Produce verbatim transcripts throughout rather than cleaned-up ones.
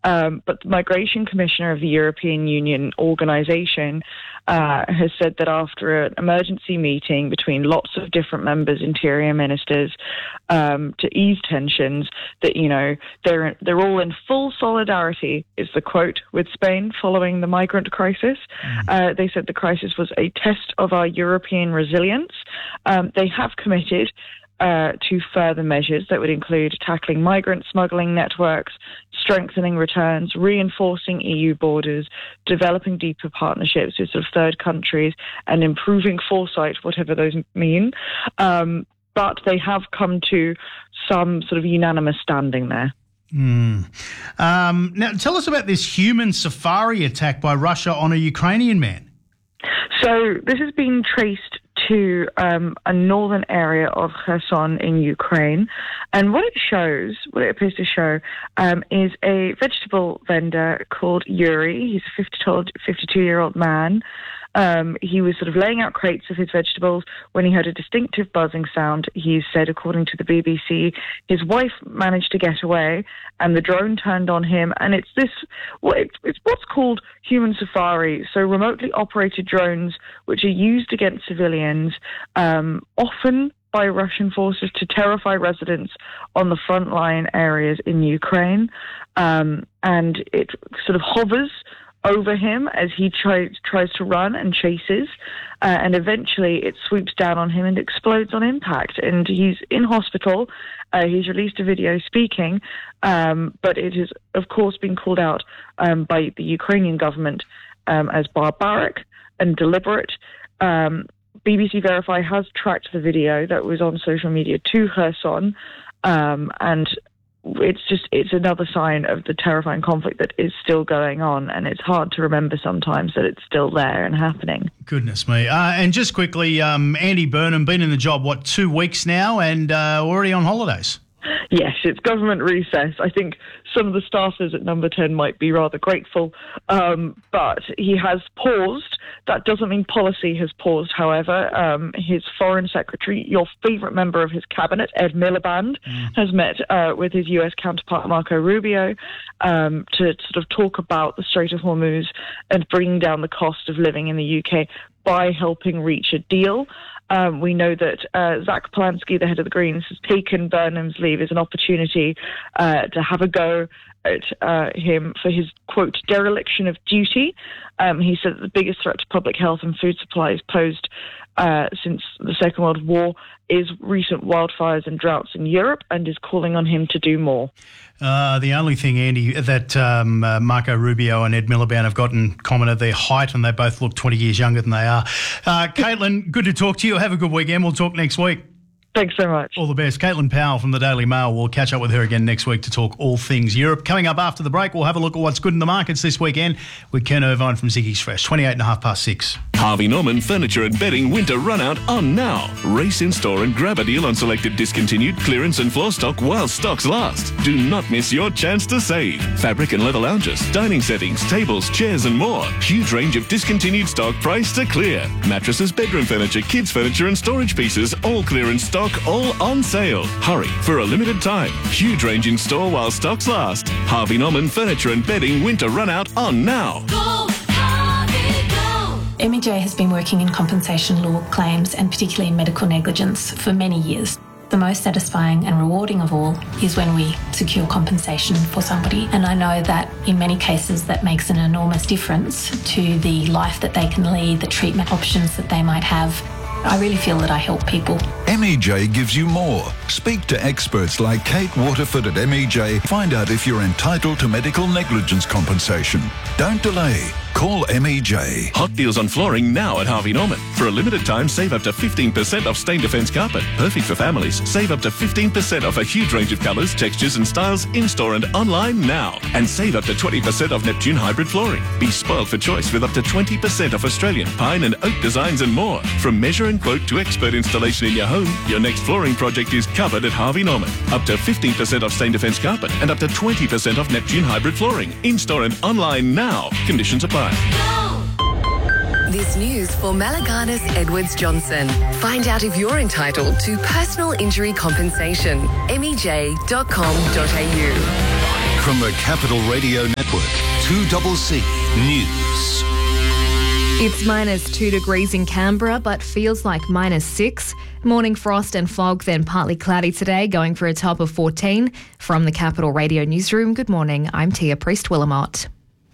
Um, but the Migration Commissioner of the European Union organisation uh, has said that after an emergency meeting between lots of different members, interior ministers, um, to ease tensions, that, you know, they're they're all in full solidarity, is the quote, with Spain following the migrant crisis. Mm. Uh, they said the crisis was a test of our European resilience. Um, they have committed Uh, to further measures that would include tackling migrant smuggling networks, strengthening returns, reinforcing E U borders, developing deeper partnerships with sort of third countries, and improving foresight, whatever those mean. Um, but they have come to some sort of unanimous standing there. Mm. Um, now, tell us about this human safari attack by Russia on a Ukrainian man. So this has been traced to um, a northern area of Kherson in Ukraine. And what it shows, what it appears to show, um, is a vegetable vendor called Yuri. He's a fifty-two-year-old man. Um, he was sort of laying out crates of his vegetables when he heard a distinctive buzzing sound. He said, according to the B B C, his wife managed to get away and the drone turned on him. And it's this, well, it's what's called human safari. So remotely operated drones, which are used against civilians, um, often by Russian forces to terrify residents on the frontline areas in Ukraine. Um, and it sort of hovers over him as he tries tries to run and chases, uh, and eventually it swoops down on him and explodes on impact. And he's in hospital. Uh, he's released a video speaking, um, but it has, of course, been called out um, by the Ukrainian government um, as barbaric and deliberate. Um, B B C Verify has tracked the video that was on social media to Kherson, um, and it's just, it's another sign of the terrifying conflict that is still going on, and it's hard to remember sometimes that it's still there and happening. Goodness me. Uh, and just quickly, um, Andy Burnham, been in the job, what, two weeks now, and uh, already on holidays? Yes, it's government recess. I think some of the staffers at Number ten might be rather grateful, um, but he has paused. That doesn't mean policy has paused, however. Um, his foreign secretary, your favourite member of his cabinet, Ed Miliband, mm. has met uh, with his U S counterpart, Marco Rubio, um, to sort of talk about the Strait of Hormuz and bringing down the cost of living in the U K by helping reach a deal. Um, we know that uh, Zach Polanski, the head of the Greens, has taken Burnham's leave as an opportunity uh, to have a go at uh, him for his, quote, dereliction of duty. Um, he said that the biggest threat to public health and food supplies posed uh, since the Second World War is recent wildfires and droughts in Europe, and is calling on him to do more. Uh, the only thing, Andy, that um, uh, Marco Rubio and Ed Miliband have got in common are their height, and they both look twenty years younger than they are. Uh, Caitlin, good to talk to you. Have a good weekend. We'll talk next week. Thanks so much. All the best. Caitlin Powell from the Daily Mail. We'll catch up with her again next week to talk all things Europe. Coming up after the break, we'll have a look at what's good in the markets this weekend with Ken Irvine from Ziggy's Fresh. twenty-eight and a half past six. Harvey Norman Furniture and Bedding Winter Run Out on now. Race in store and grab a deal on selected discontinued clearance and floor stock while stocks last. Do not miss your chance to save. Fabric and leather lounges, dining settings, tables, chairs and more. Huge range of discontinued stock priced to clear. Mattresses, bedroom furniture, kids furniture and storage pieces, all clearance stock, all on sale. Hurry for a limited time. Huge range in store while stocks last. Harvey Norman Furniture and Bedding Winter Run Out on now. Go, Harvey, go! M E J has been working in compensation law claims and particularly in medical negligence for many years. The most satisfying and rewarding of all is when we secure compensation for somebody, and I know that in many cases that makes an enormous difference to the life that they can lead, the treatment options that they might have. I really feel that I help people. M E J gives you more. Speak to experts like Kate Waterford at M E J. Find out if you're entitled to medical negligence compensation. Don't delay. Call M E J. Hot deals on flooring now at Harvey Norman. For a limited time, save up to fifteen percent off Stain Defence carpet. Perfect for families. Save up to fifteen percent off a huge range of colours, textures and styles in-store and online now. And save up to twenty percent off Neptune hybrid flooring. Be spoiled for choice with up to twenty percent off Australian, pine and oak designs and more. From measure and quote to expert installation in your home, your next flooring project is covered at Harvey Norman. Up to fifteen percent off Stain Defence carpet and up to twenty percent off Neptune hybrid flooring. In-store and online now. Conditions apply. This news for Malaganas Edwards Johnson. Find out if you're entitled to personal injury compensation. M E J dot com dot A U. From the Capital Radio Network, two C C News. It's minus two degrees in Canberra, but feels like minus six. Morning frost and fog, then partly cloudy today, going for a top of fourteen. From the Capital Radio Newsroom, good morning, I'm Tia Priest-Willamott.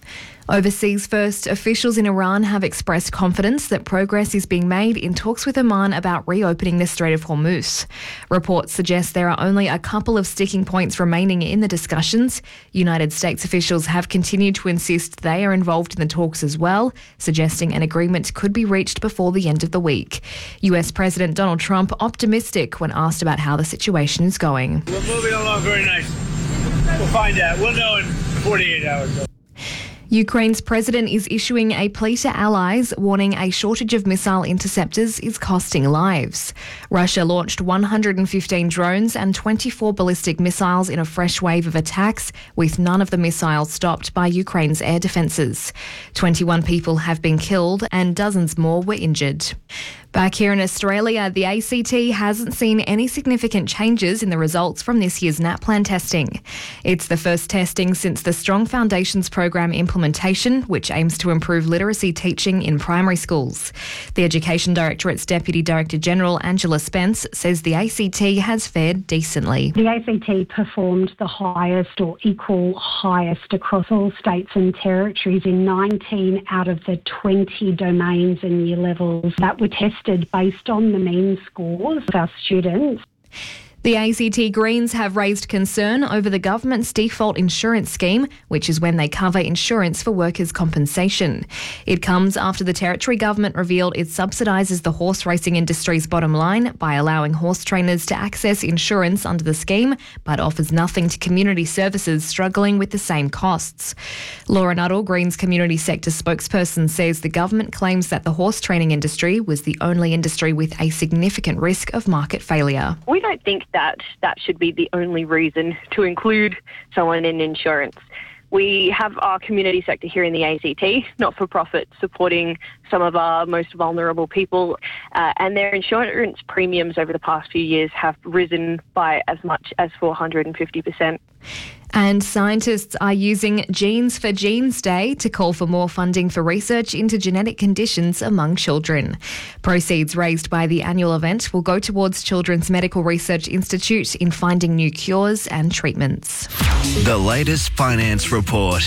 Overseas first, officials in Iran have expressed confidence that progress is being made in talks with Oman about reopening the Strait of Hormuz. Reports suggest there are only a couple of sticking points remaining in the discussions. United States officials have continued to insist they are involved in the talks as well, suggesting an agreement could be reached before the end of the week. U S President Donald Trump optimistic when asked about how the situation is going. We're moving along very nicely. We'll find out. We'll know in forty-eight hours. Ukraine's president is issuing a plea to allies, warning a shortage of missile interceptors is costing lives. Russia launched one hundred fifteen drones and twenty-four ballistic missiles in a fresh wave of attacks, with none of the missiles stopped by Ukraine's air defences. twenty-one people have been killed and dozens more were injured. Back here in Australia, the A C T hasn't seen any significant changes in the results from this year's NAPLAN testing. It's the first testing since the Strong Foundations program implementation, which aims to improve literacy teaching in primary schools. The Education Directorate's Deputy Director General, Angela Spence, says the A C T has fared decently. The A C T performed the highest or equal highest across all states and territories in nineteen out of the twenty domains and year levels that were tested based on the mean scores of our students. The A C T Greens have raised concern over the government's default insurance scheme, which is when they cover insurance for workers' compensation. It comes after the Territory government revealed it subsidises the horse racing industry's bottom line by allowing horse trainers to access insurance under the scheme, but offers nothing to community services struggling with the same costs. Laura Nuttall, Greens community sector spokesperson, says the government claims that the horse training industry was the only industry with a significant risk of market failure. We don't think that that should be the only reason to include someone in insurance. We have our community sector here in the A C T, not-for-profit, supporting some of our most vulnerable people, uh, and their insurance premiums over the past few years have risen by as much as four hundred fifty percent. And scientists are using Genes for Genes Day to call for more funding for research into genetic conditions among children. Proceeds raised by the annual event will go towards Children's Medical Research Institute in finding new cures and treatments. The latest finance report.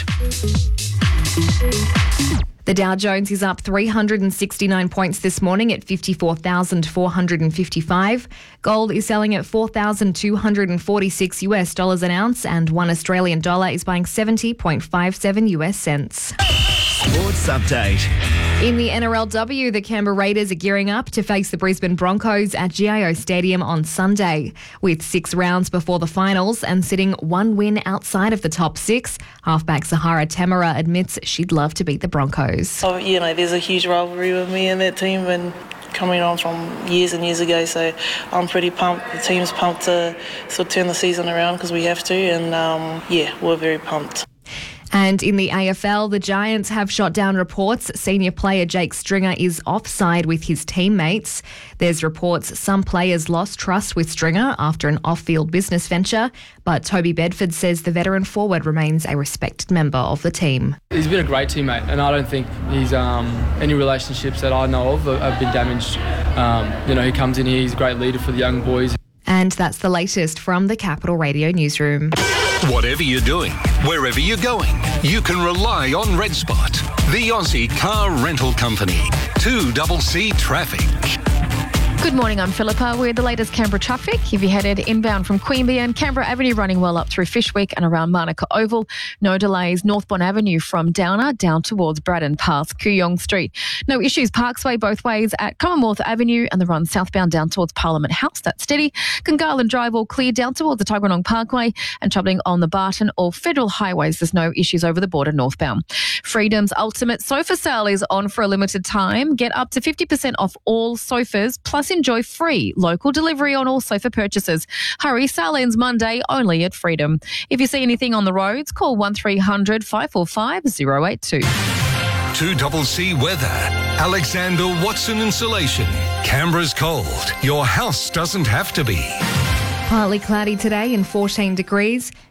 The Dow Jones is up three hundred sixty-nine points this morning at fifty-four thousand four hundred fifty-five. Gold is selling at four thousand two hundred forty-six US dollars an ounce, and one Australian dollar is buying seventy point five seven US cents. Sports update. In the N R L W, the Canberra Raiders are gearing up to face the Brisbane Broncos at G I O Stadium on Sunday. With six rounds before the finals and sitting one win outside of the top six, halfback Sahara Tamara admits she'd love to beat the Broncos. Oh, you know, there's a huge rivalry with me and that team, and coming on from years and years ago, so I'm pretty pumped. The team's pumped to sort of turn the season around because we have to, and um, yeah, we're very pumped. And in the A F L, the Giants have shot down reports senior player Jake Stringer is offside with his teammates. There's reports some players lost trust with Stringer after an off-field business venture, but Toby Bedford says the veteran forward remains a respected member of the team. He's been a great teammate, and I don't think he's um, any relationships that I know of have been damaged. Um, you know, he comes in here, he's a great leader for the young boys. And that's the latest from the Capital Radio Newsroom. Whatever you're doing, wherever you're going, you can rely on Red Spot, the Aussie car rental company. two C C Traffic. Good morning, I'm Philippa. We're the latest Canberra traffic. If you headed inbound from Queanbeyan, Canberra Avenue running well up through Fishwick and around Manuka Oval. No delays northbound Avenue from Downer down towards Braddon past Kooyong Street. No issues Parksway both ways at Commonwealth Avenue and the run southbound down towards Parliament House. That's steady. Gungahlin Drive all clear down towards the Tuggeranong Parkway and travelling on the Barton or Federal Highways. There's no issues over the border northbound. Freedom's ultimate sofa sale is on for a limited time. Get up to fifty percent off all sofas plus enjoy free local delivery on all sofa purchases. Hurry, sale ends Monday only at Freedom. If you see anything on the roads, call one three hundred five four five zero eight two. two C C weather. Alexander Watson Insulation. Canberra's cold. Your house doesn't have to be. Partly cloudy today and fourteen degrees.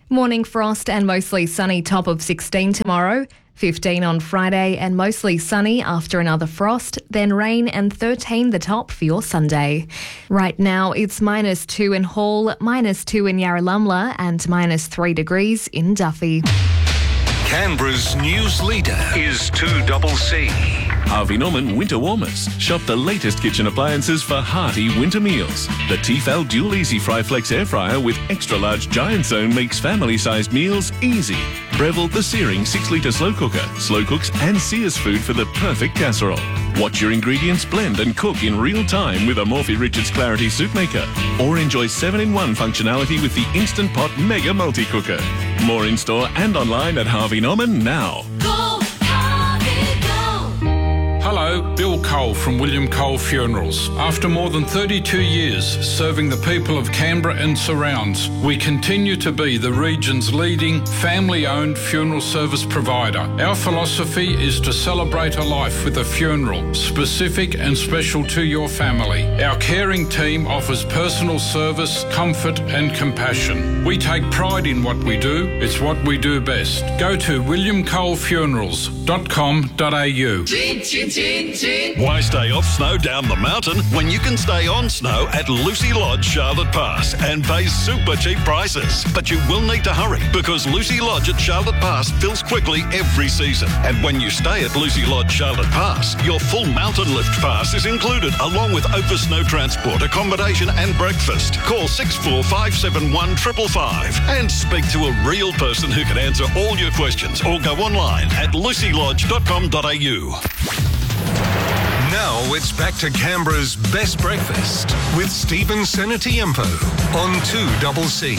Morning frost and mostly sunny, top of sixteen tomorrow. fifteen on Friday and mostly sunny after another frost, then rain and thirteen the top for your Sunday. Right now it's minus two in Hall, minus two in Yarralumla and minus three degrees in Duffy. Canberra's news leader is two C. Harvey Norman Winter Warmers. Shop the latest kitchen appliances for hearty winter meals. The Tefal Dual Easy Fry Flex Air Fryer with extra large giant zone makes family-sized meals easy. Breville the Searing six litre slow cooker. Slow cooks and sears food for the perfect casserole. Watch your ingredients blend and cook in real time with a Morphy Richards Clarity Soup Maker. Or enjoy seven in one functionality with the Instant Pot Mega Multi Cooker. More in store and online at Harvey Norman now. Go, Harvey, go. Hello, Bill Cole from William Cole Funerals. After more than thirty-two years serving the people of Canberra and surrounds, we continue to be the region's leading family-owned funeral service provider. Our philosophy is to celebrate a life with a funeral, specific and special to your family. Our caring team offers personal service, comfort and compassion. We take pride in what we do. It's what we do best. Go to william cole funerals dot com dot a u. Why stay off snow down the mountain when you can stay on snow at Lucy Lodge, Charlotte Pass and pay super cheap prices? But you will need to hurry because Lucy Lodge at Charlotte Pass fills quickly every season. And when you stay at Lucy Lodge, Charlotte Pass, your full mountain lift pass is included along with over snow transport, accommodation and breakfast. Call six four five seven one five five five and speak to a real person who can answer all your questions or go online at lucy lodge dot com dot a u. Now it's back to Canberra's best breakfast with Stephen Senatiempo on two C C.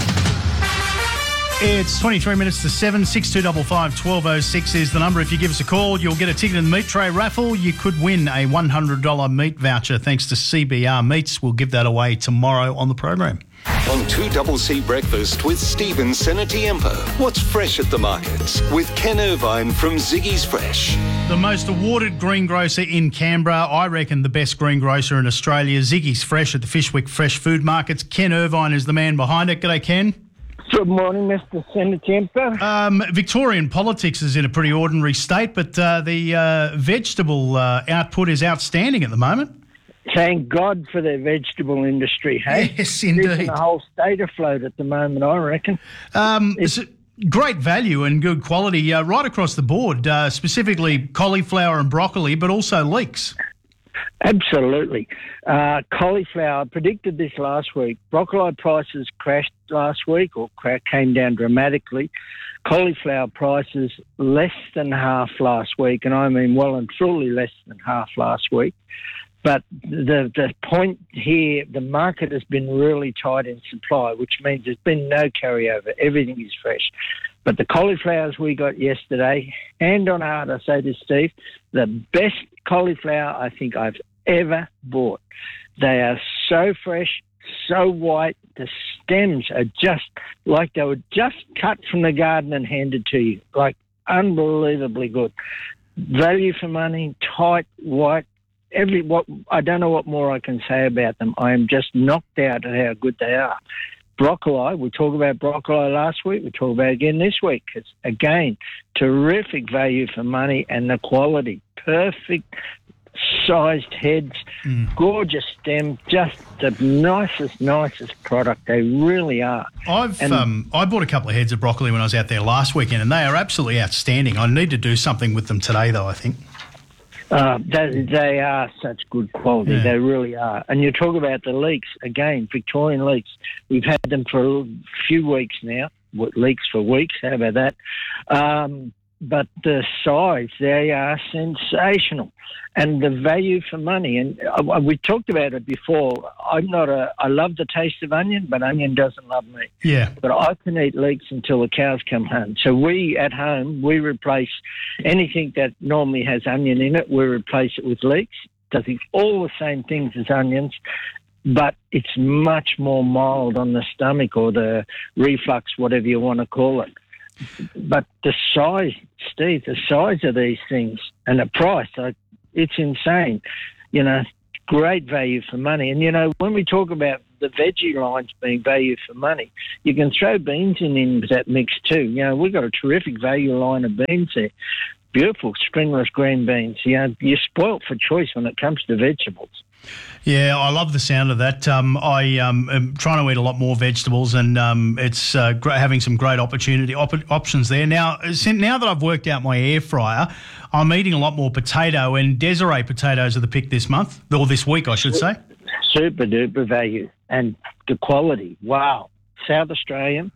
It's twenty-three minutes to seven. six two five five, one two oh six is the number. If you give us a call, you'll get a ticket in the meat tray raffle. You could win a one hundred dollars meat voucher thanks to C B R Meats. We'll give that away tomorrow on the program. On two C C Breakfast with Stephen Senatiempo. What's fresh at the markets with Ken Irvine from Ziggy's Fresh. The most awarded greengrocer in Canberra, I reckon the best greengrocer in Australia, Ziggy's Fresh at the Fishwick Fresh Food Markets. Ken Irvine is the man behind it. G'day, Ken. Good morning, Mister Senatiempo. Um, Victorian politics is in a pretty ordinary state, but uh, the uh, vegetable uh, output is outstanding at the moment. Thank God for the vegetable industry, hey? Yes, indeed. Keeping the whole state afloat at the moment, I reckon. Um, it's great value and good quality uh, right across the board, uh, specifically cauliflower and broccoli, but also leeks. Absolutely. Uh, cauliflower, I predicted this last week. Broccoli prices crashed last week or came down dramatically. Cauliflower prices less than half last week, and I mean well and truly less than half last week. But the the point here, the market has been really tight in supply, which means there's been no carryover. Everything is fresh. But the cauliflowers we got yesterday, hand on heart, I say to Steve, the best cauliflower I think I've ever bought. They are so fresh, so white. The stems are just like they were just cut from the garden and handed to you. Like unbelievably good. Value for money, tight, white. Every what I don't know what more I can say about them. I am just knocked out at how good they are. Broccoli, we talked about broccoli last week. We talk about it again this week. It's, again, terrific value for money and the quality. Perfect sized heads, mm. gorgeous stem, just the nicest, nicest product. They really are. I've and, um, I bought a couple of heads of broccoli when I was out there last weekend, and they are absolutely outstanding. I need to do something with them today, though, I think. Uh, they, they are such good quality. Yeah. They really are. And you talk about the leeks, again, Victorian leeks. We've had them for a few weeks now. Leeks for weeks, how about that? Um, but the size, they are sensational. And the value for money. And uh, we talked about it before. I'm not a, I love the taste of onion, but onion doesn't love me. Yeah. But I can eat leeks until the cows come home. So we, at home, we replace anything that normally has onion in it, we replace it with leeks. Does all the same things as onions, but it's much more mild on the stomach or the reflux, whatever you want to call it. But the size, Steve, the size of these things and the price, I it's insane. You know, great value for money. And, you know, when we talk about the veggie lines being value for money. You can throw beans in into that mix too. You know, we've got a terrific value line of beans there. Beautiful stringless green beans. You know, you're spoilt for choice when it comes to vegetables. Yeah, I love the sound of that. Um, I um, am trying to eat a lot more vegetables, and um, it's uh, gr- having some great opportunity op- options there. Now, since, now that I've worked out my air fryer, I'm eating a lot more potato, and Desiree potatoes are the pick this month, or this week, I should say. Super duper value, and the quality. Wow, South Australian,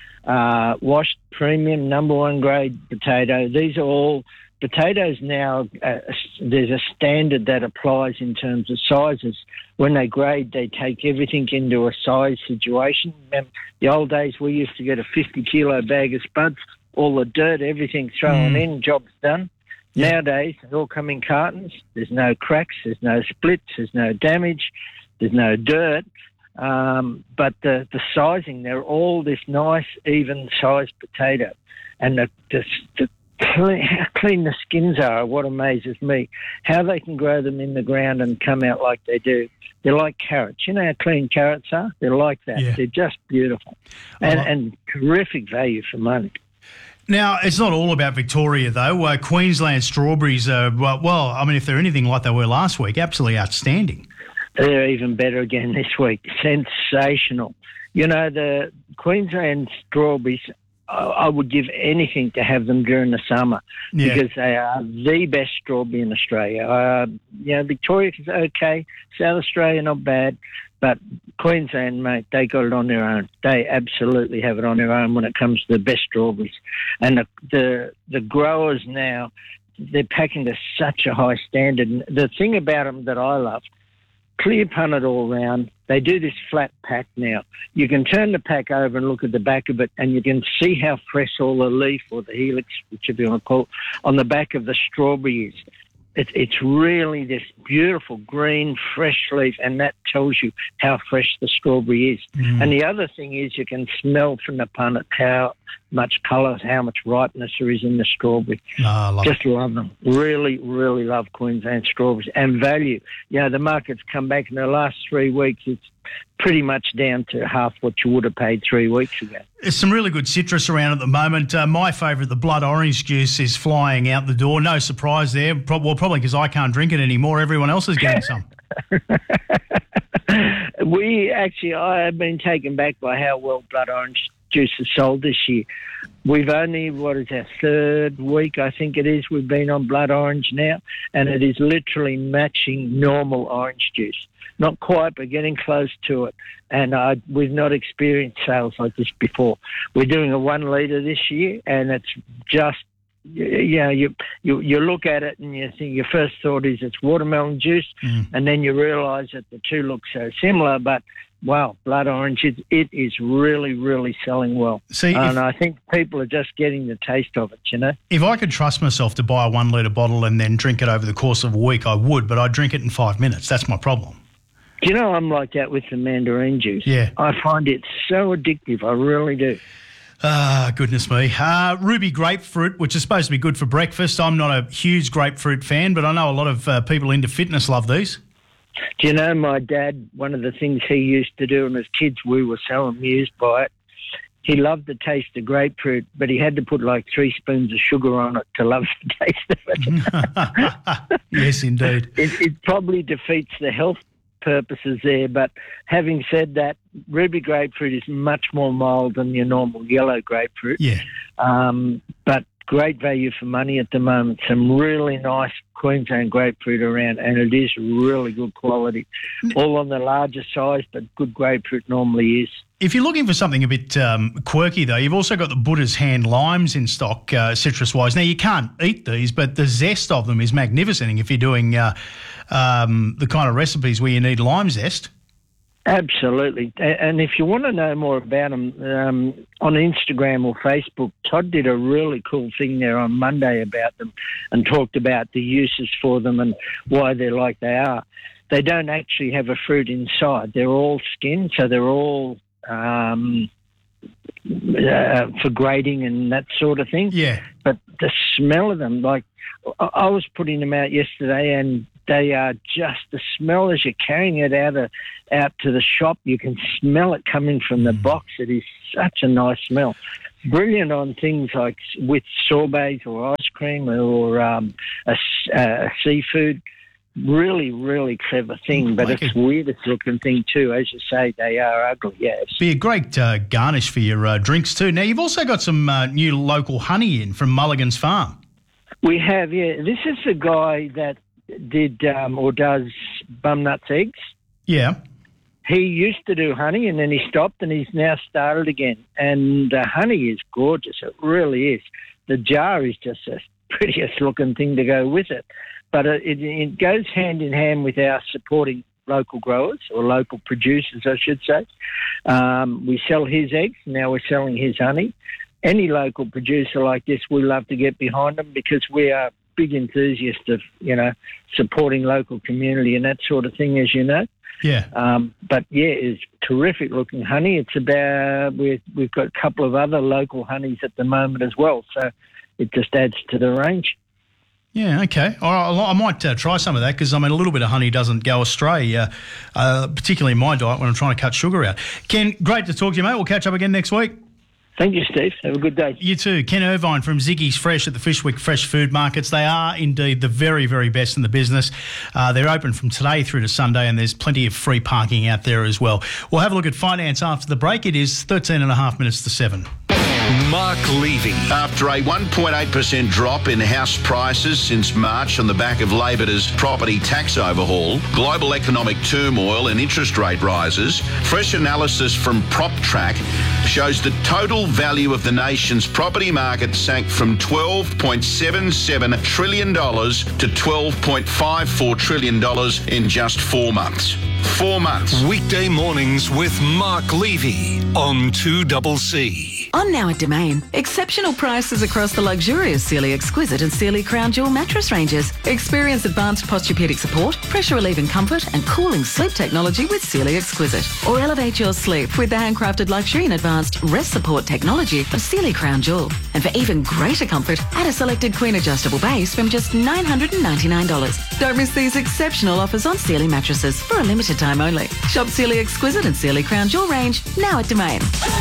uh, washed premium number one grade potato. These are all. Potatoes now, uh, there's a standard that applies in terms of sizes. When they grade, they take everything into a size situation. Remember, the old days, we used to get a fifty kilo bag of spuds, all the dirt, everything thrown mm. in, job's done. Yeah. Nowadays, they all come in cartons. There's no cracks, there's no splits, there's no damage, there's no dirt. Um, but the, the sizing, they're all this nice, even-sized potato. And the, the, the Clean, how clean the skins are, what amazes me. How they can grow them in the ground and come out like they do. They're like carrots. You know how clean carrots are? They're like that. Yeah. They're just beautiful. And, like- and terrific value for money. Now, it's not all about Victoria, though. Uh, Queensland strawberries are, well, well, I mean, if they're anything like they were last week, absolutely outstanding. They're even better again this week. Sensational. You know, the Queensland strawberries, I would give anything to have them during the summer yeah. because they are the best strawberry in Australia. Uh, you know, Victoria is okay, South Australia not bad, but Queensland, mate, they got it on their own. They absolutely have it on their own when it comes to the best strawberries. And the the, the growers now, they're packing to such a high standard. And the thing about them that I love, clear punnet all round. They do this flat pack now. You can turn the pack over and look at the back of it, and you can see how fresh all the leaf or the helix, whichever you want to call it, on the back of the strawberry is. It, it's really this beautiful green, fresh leaf, and that tells you how fresh the strawberry is. Mm. And the other thing is you can smell from the punnet how much colour, how much ripeness there is in the strawberry. Oh, love Just it. love them. Really, really love Queensland strawberries. And value. You know, the market's come back in the last three weeks. It's pretty much down to half what you would have paid three weeks ago. There's some really good citrus around at the moment. Uh, my favourite, the blood orange juice, is flying out the door. No surprise there. Pro- well, probably because I can't drink it anymore. Everyone else is getting some. We actually, I have been taken back by how well blood orange juice is sold this year. We've only, what is our third week, I think it is, we've been on blood orange now, and it is literally matching normal orange juice. Not quite, but getting close to it. And uh, we've not experienced sales like this before. We're doing a one litre this year, and it's just, you know, you, you you look at it and you think your first thought is it's watermelon juice, mm. and then you realise that the two look so similar, but wow, blood orange, it, it is really, really selling well. See, and if, I think people are just getting the taste of it, you know. If I could trust myself to buy a one litre bottle and then drink it over the course of a week, I would, but I drink it in five minutes. That's my problem. Do you know I'm like that with the mandarin juice? Yeah. I find it so addictive. I really do. Ah, goodness me. Uh, ruby grapefruit, which is supposed to be good for breakfast. I'm not a huge grapefruit fan, but I know a lot of uh, people into fitness love these. Do you know my dad, one of the things he used to do, and as kids we were so amused by it, he loved the taste of grapefruit, but he had to put like three spoons of sugar on it to love the taste of it. Yes, indeed. It, it probably defeats the health purposes there, but having said that, ruby grapefruit is much more mild than your normal yellow grapefruit. Yeah. Um, but great value for money at the moment. Some really nice Queensland grapefruit around, and it is really good quality. All on the larger size, but good grapefruit normally is. If you're looking for something a bit um, quirky, though, you've also got the Buddha's Hand limes in stock, uh, citrus-wise. Now, you can't eat these, but the zest of them is magnificent if you're doing uh, um, the kind of recipes where you need lime zest. Absolutely. And if you want to know more about them, um, on Instagram or Facebook, Todd did a really cool thing there on Monday about them and talked about the uses for them and why they're like they are. They don't actually have a fruit inside. They're all skin, so they're all um, uh, for grating and that sort of thing. Yeah. But the smell of them, like I was putting them out yesterday and They are just the smell as you're carrying it out of, out to the shop. You can smell it coming from the box. It is such a nice smell. Brilliant on things like with sorbets or ice cream or um, a, a seafood. Really, really clever thing, but like it's a, weirdest looking thing too. As you say, they are ugly, yes. Be a great uh, garnish for your uh, drinks too. Now, you've also got some uh, new local honey in from Mulligan's Farm. We have, yeah. This is the guy that did um, or does bum nuts eggs. Yeah. He used to do honey and then he stopped and he's now started again. And the honey is gorgeous. It really is. The jar is just the prettiest looking thing to go with it. But it, it goes hand in hand with our supporting local growers or local producers, I should say. Um, we sell his eggs. Now we're selling his honey. Any local producer like this, we love to get behind them because we are big enthusiasts of, you know, supporting local community and that sort of thing, as you know. Yeah. Um, but, yeah, it's terrific looking honey. It's about, we've, we've got a couple of other local honeys at the moment as well. So it just adds to the range. Yeah, okay. All right, I might uh, try some of that because, I mean, a little bit of honey doesn't go astray, uh, uh, particularly in my diet when I'm trying to cut sugar out. Ken, great to talk to you, mate. We'll catch up again next week. Thank you, Steve. Have a good day. You too. Ken Irvine from Ziggy's Fresh at the Fishwick Fresh Food Markets. They are indeed the very, very best in the business. Uh, they're open from today through to Sunday and there's plenty of free parking out there as well. We'll have a look at finance after the break. It is thirteen and a half minutes to seven. Mark Levy. After a one point eight percent drop in house prices since March on the back of Labor's property tax overhaul, global economic turmoil and interest rate rises, fresh analysis from PropTrack shows the total value of the nation's property market sank from twelve point seven seven trillion dollars to twelve point five four trillion dollars in just four months. Four months. Weekday mornings with Mark Levy on two C C. On now at Domain, exceptional prices across the luxurious Sealy Exquisite and Sealy Crown Jewel mattress ranges. Experience advanced posturepedic support, pressure relieving comfort and cooling sleep technology with Sealy Exquisite. Or elevate your sleep with the handcrafted luxury and advanced rest support technology of Sealy Crown Jewel. And for even greater comfort, add a selected queen adjustable base from just nine hundred ninety-nine dollars. Don't miss these exceptional offers on Sealy mattresses for a limited time only. Shop Sealy Exquisite and Sealy Crown Jewel range now at Domain.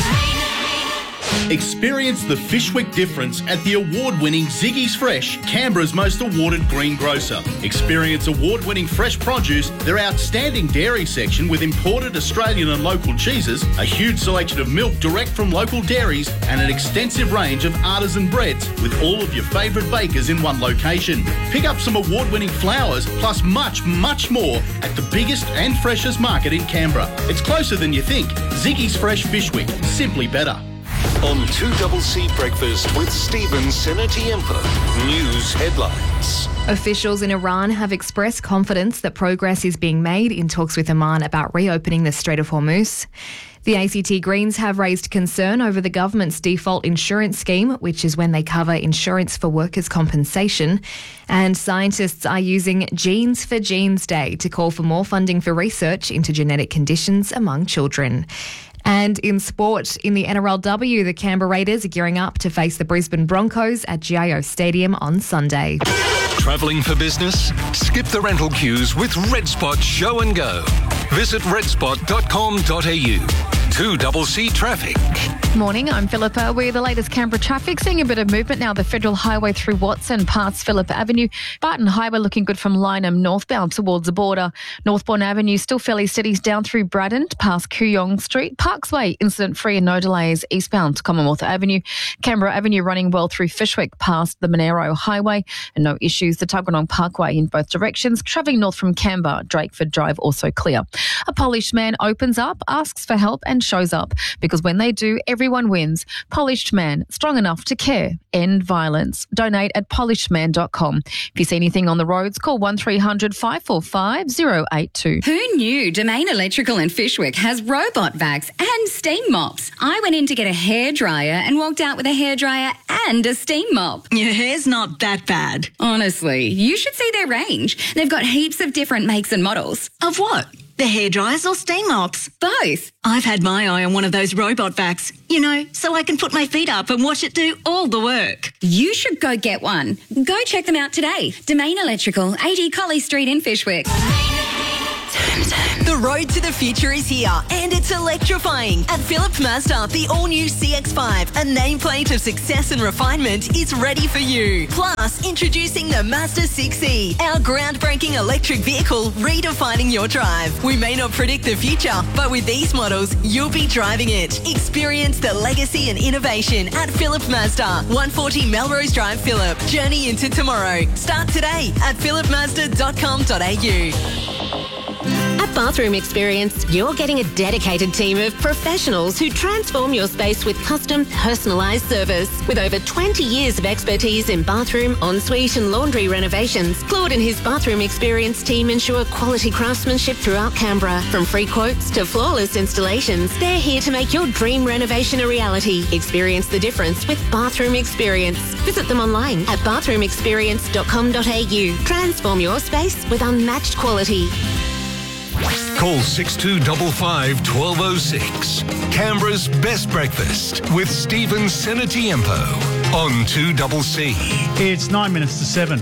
Experience the Fishwick difference at the award-winning Ziggy's Fresh, Canberra's most awarded green grocer. Experience award-winning fresh produce, their outstanding dairy section with imported Australian and local cheeses, a huge selection of milk direct from local dairies, and an extensive range of artisan breads with all of your favourite bakers in one location. Pick up some award-winning flowers plus much, much more at the biggest and freshest market in Canberra. It's closer than you think. Ziggy's Fresh Fishwick, simply better. On two C C Breakfast with Stephen Senatiempo. News headlines. Officials in Iran have expressed confidence that progress is being made in talks with Oman about reopening the Strait of Hormuz. The A C T Greens have raised concern over the government's default insurance scheme, which is when they cover insurance for workers' compensation. And scientists are using Genes for Genes Day to call for more funding for research into genetic conditions among children. And in sport, in the N R L W, the Canberra Raiders are gearing up to face the Brisbane Broncos at G I O Stadium on Sunday. Travelling for business? Skip the rental queues with RedSpot Show and Go. Visit redspot dot com dot a u. two C C Traffic. Morning, I'm Philippa. We're the latest Canberra traffic, seeing a bit of movement now. The Federal Highway through Watson past Phillip Avenue. Barton Highway looking good from Lynham northbound towards the border. Northbourne Avenue still fairly steady down through Braddon past Kooyong Street. Parks Way incident free and no delays eastbound to Commonwealth Avenue. Canberra Avenue running well through Fishwick past the Monero Highway and no issues. The Tuggeranong Parkway in both directions. Travelling north from Canberra, Drakeford Drive also clear. A Polished Man opens up, asks for help and shows up because when they do, everyone wins. Polished Man, strong enough to care. End violence. Donate at polished man dot com. If you see anything on the roads, call one three hundred five four five zero eight two. Who knew Domain Electrical in Fishwick has robot vacs and steam mops? I went in to get a hairdryer and walked out with a hairdryer and a steam mop. Your hair's not that bad. Honestly, you should see their range. They've got heaps of different makes and models. Of what? The hairdryers or steam mops? Both. I've had my eye on one of those robot vacs, you know, so I can put my feet up and watch it do all the work. You should go get one. Go check them out today. Domain Electrical, eighty Colley Street in Fishwick. The road to the future is here, and it's electrifying. At Philip Mazda, the all-new C X five, a nameplate of success and refinement, is ready for you. Plus, introducing the Mazda six E, our groundbreaking electric vehicle redefining your drive. We may not predict the future, but with these models, you'll be driving it. Experience the legacy and innovation at Philip Mazda, one forty Melrose Drive, Phillip. Journey into tomorrow. Start today at philip mazda dot com dot a u. At Bathroom Experience, you're getting a dedicated team of professionals who transform your space with custom, personalised service. With over twenty years of expertise in bathroom, ensuite and laundry renovations, Claude and his Bathroom Experience team ensure quality craftsmanship throughout Canberra. From free quotes to flawless installations, they're here to make your dream renovation a reality. Experience the difference with Bathroom Experience. Visit them online at bathroom experience dot com dot a u. Transform your space with unmatched quality. Call six two five five, one two zero six. Canberra's Best Breakfast with Stephen Senatiempo on two C C. It's nine minutes to seven.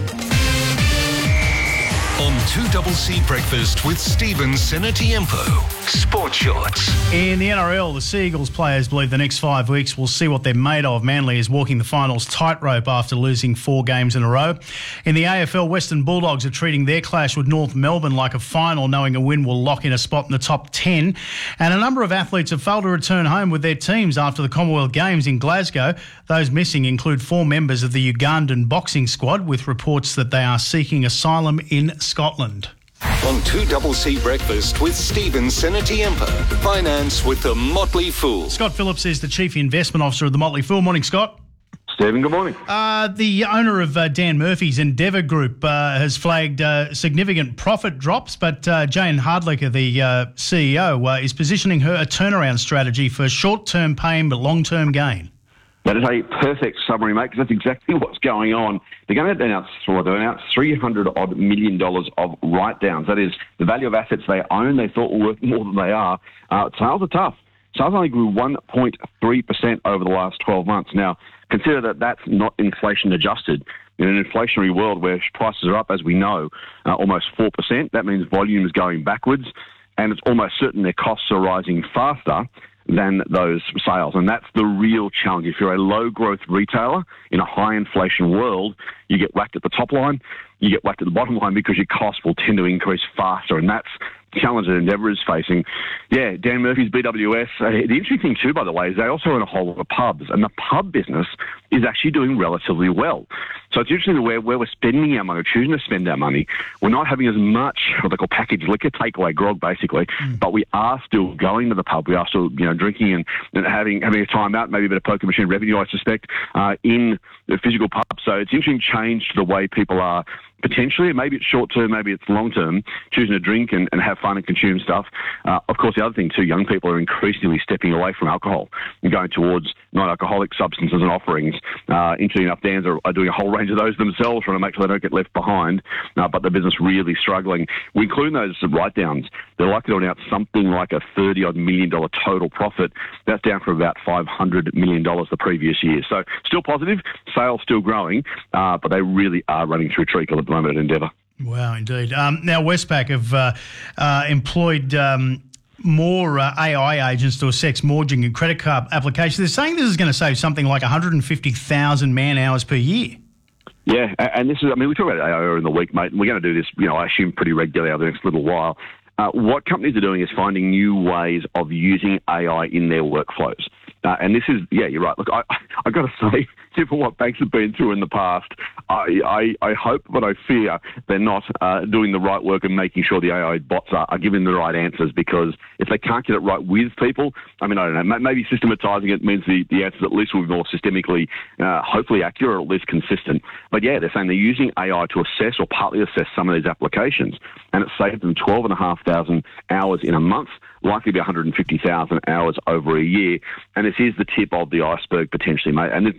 On two C C Breakfast with Stephen Senatiempo. Sports Shorts. In the N R L, the Seagulls players believe the next five weeks will see what they're made of. Manly is walking the finals tightrope after losing four games in a row. In the A F L, Western Bulldogs are treating their clash with North Melbourne like a final, knowing a win will lock in a spot in the top ten. And a number of athletes have failed to return home with their teams after the Commonwealth Games in Glasgow. Those missing include four members of the Ugandan boxing squad, with reports that they are seeking asylum in Scotland. On two C C Breakfast with Stephen Senatiempo. Finance with the Motley Fool. Scott Phillips is the Chief Investment Officer of the Motley Fool. Morning, Scott. Stephen, good morning. Uh, the owner of uh, Dan Murphy's Endeavour Group uh, has flagged uh, significant profit drops, but uh, Jane Hardlicker, the uh, C E O, uh, is positioning her a turnaround strategy for short-term pain but long-term gain. That is a perfect summary, mate, because that's exactly what's going on. They're going to announce, or they'll announce three hundred odd million dollars of write-downs. That is the value of assets they own. They thought were worth more than they are. Uh, sales are tough. Sales only grew one point three percent over the last twelve months. Now, consider that that's not inflation adjusted. In an inflationary world where prices are up, as we know, uh, almost four percent, that means volume is going backwards, and it's almost certain their costs are rising faster than those sales. And that's the real challenge. If you're a low-growth retailer in a high-inflation world, you get whacked at the top line, you get whacked at the bottom line because your costs will tend to increase faster. And that's the challenge that Endeavour is facing. Yeah, Dan Murphy's B W S. Uh, the interesting thing too, by the way, is they also own a whole lot of pubs, and the pub business is actually doing relatively well. So it's interesting where, where we're spending our money, or choosing to spend our money. We're not having as much what they call packaged liquor, takeaway grog, basically, mm. but we are still going to the pub. We are still, you know, drinking and, and having having a time out, maybe a bit of poker machine revenue, I suspect, uh, in the physical pub. So it's an interesting change to the way people are potentially, maybe it's short term, maybe it's long term, choosing to drink and, and have fun and consume stuff. Uh, of course, the other thing too, young people are increasingly stepping away from alcohol and going towards non-alcoholic substances and offerings. Uh, interesting enough, Dan's are, are doing a whole range of those themselves, trying to make sure they don't get left behind, uh, but the business really struggling. We include those write-downs. They're likely to announce something like a thirty odd million dollar total profit. That's down from about five hundred million dollars the previous year. So still positive, sales still growing, uh, but they really are running through treacle at the moment at Endeavour. Wow, indeed. Um, now, Westpac have uh, uh, employed um, more uh, A I agents to assess mortgaging and credit card applications. They're saying this is going to save something like one hundred fifty thousand man-hours per year. Yeah, and this is, I mean, we talk about A I in the week, mate, and we're going to do this, you know, I assume pretty regularly over the next little while. Uh, what companies are doing is finding new ways of using A I in their workflows. Uh, and this is, yeah, you're right. Look, I I got to say, given what banks have been through in the past, I I, I hope, but I fear they're not uh, doing the right work and making sure the A I bots are, are giving the right answers, because if they can't get it right with people, I mean, I don't know, maybe systematizing it means the, the answers at least will be more systemically, uh, hopefully accurate, or at least consistent. But yeah, they're saying they're using A I to assess or partly assess some of these applications, and it saved them twelve and a half thousand hours in a month, likely to be one hundred fifty thousand hours over a year. And this is the tip of the iceberg potentially, mate. And they're using what they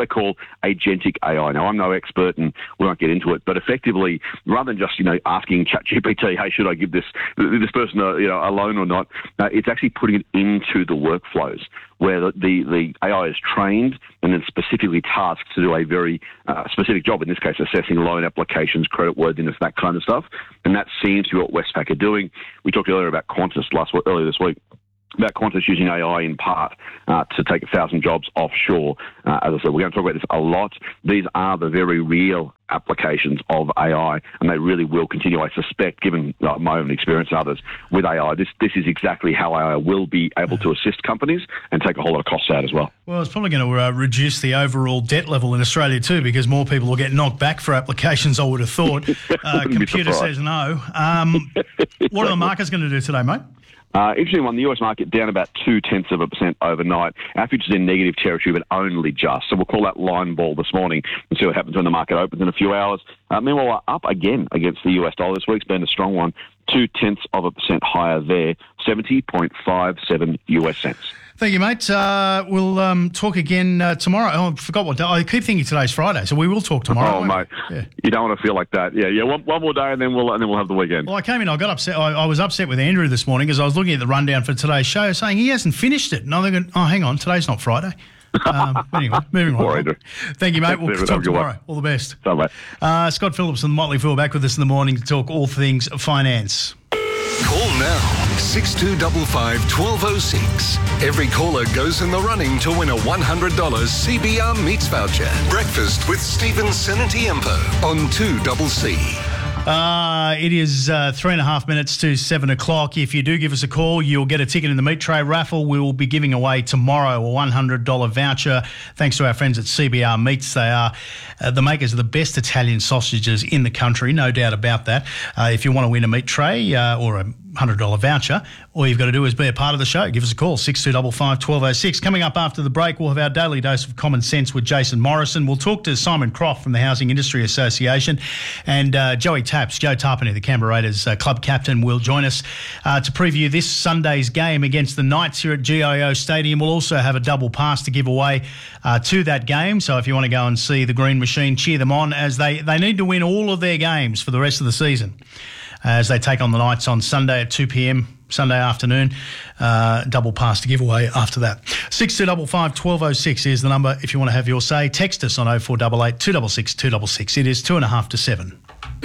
they call agentic A I. Now, I'm no expert and we won't get into it, but effectively, rather than just, you know, asking ChatGPT, hey, should I give this this person a, you know, a loan or not, uh, it's actually putting it into the workflows where the, the, the A I is trained and then specifically tasked to do a very uh, specific job, in this case assessing loan applications, creditworthiness, that kind of stuff. And that seems to be what Westpac are doing. We talked earlier about Qantas last earlier this week, about Qantas using A I in part uh, to take a thousand jobs offshore. Uh, as I said, we're going to talk about this a lot. These are the very real applications of A I, and they really will continue, I suspect, given uh, my own experience and others with A I. This this is exactly how A I will be able to assist companies and take a whole lot of costs out as well. Well, it's probably going to uh, reduce the overall debt level in Australia too, because more people will get knocked back for applications, I would have thought. Uh, computer says no. Um, what are the markets going to do today, mate? Uh, interesting one, the U S market down about two-tenths of a percent overnight. Our futures in negative territory, but only just. So we'll call that line ball this morning and see what happens when the market opens in a few hours. Uh, meanwhile, we're up again against the U S dollar. This week's been a strong one, two-tenths of a percent higher there, seventy point five seven U S cents. Thank you, mate. Uh, we'll um, talk again uh, tomorrow. Oh, I forgot what day. I keep thinking today's Friday, so we will talk tomorrow. Oh, mate, yeah. You don't want to feel like that. Yeah, yeah. One, one more day, and then we'll and then we'll have the weekend. Well, I came in. I got upset. I, I was upset with Andrew this morning because I was looking at the rundown for today's show, saying he hasn't finished it. And I'm thinking, oh, hang on, today's not Friday. Um, anyway, moving on. Thank you, mate. We'll talk tomorrow. All the best. Bye, mate. Uh, Scott Phillips and the Motley Fool back with us in the morning to talk all things finance. Call now, six two five five, one two oh six. Every caller goes in the running to win a one hundred dollars C B R Meats voucher. Breakfast with Stephen Senatiempo on two C C. Uh, it is uh, three and a half minutes to seven o'clock. If you do give us a call, you'll get a ticket in the meat tray raffle. We will be giving away tomorrow a one hundred dollars voucher thanks to our friends at C B R Meats. They are uh, the makers of the best Italian sausages in the country, no doubt about that. Uh, if you want to win a meat tray uh, or a one hundred dollars voucher, all you've got to do is be a part of the show. Give us a call, six two five five, one two oh six. Coming up after the break, we'll have our daily dose of common sense with Jason Morrison. We'll talk to Simon Croft from the Housing Industry Association, and uh, Joey Taps, Joe Tarpany, the Canberra Raiders uh, club captain, will join us uh, to preview this Sunday's game against the Knights here at G I O Stadium. We'll also have a double pass to give away uh, to that game, so if you want to go and see the Green Machine, cheer them on, as they, they need to win all of their games for the rest of the season as they take on the Knights on Sunday at two p.m, Sunday afternoon. Uh, double pass to give away after that. six two five five, one two oh six is the number if you want to have your say. Text us on oh four eight eight, two six six, two six six. It is two and a half to seven.